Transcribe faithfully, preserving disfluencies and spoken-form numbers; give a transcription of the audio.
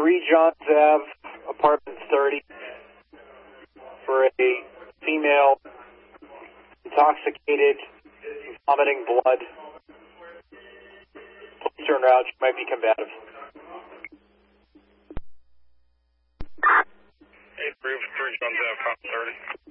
three Johns Ave, apartment thirty, for a female intoxicated, vomiting blood. Police are en route. She might be combative. eight three, three Johns Ave, cop thirty.